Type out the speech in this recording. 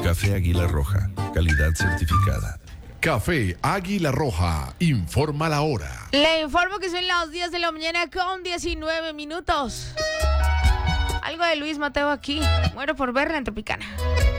Café Águila Roja, calidad certificada. Café Águila Roja, informa la hora. Le informo que son las 10 de la mañana con 19 minutos. Algo de Luis Mateo aquí. Muero por verla en Tropicana.